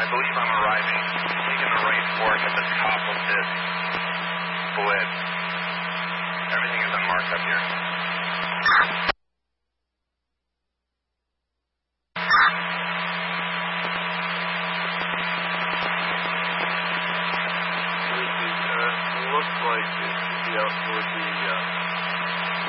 I believe I'm arriving. Taking the right fork at the top of this split. Everything is unmarked up here. Looks like it should be out towards the